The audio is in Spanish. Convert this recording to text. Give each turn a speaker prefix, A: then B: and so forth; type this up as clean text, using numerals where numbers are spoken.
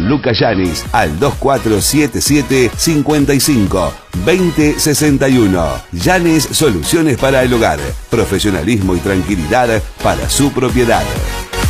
A: Gianluca Yanis al 2477 55 2061. Yanis Soluciones para el Hogar. Profesionalismo y tranquilidad para su propiedad.